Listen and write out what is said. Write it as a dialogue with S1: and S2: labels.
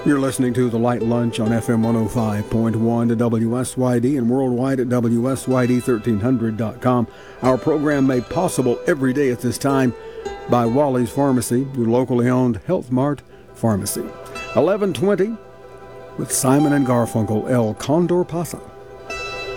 S1: You're listening to The Light Lunch on FM 105.1 to WSYD and worldwide at WSYD1300.com. Our program made possible every day at this time by Wally's Pharmacy, your locally owned Health Mart pharmacy. 11:20 with Simon and Garfunkel, El Condor Pasa.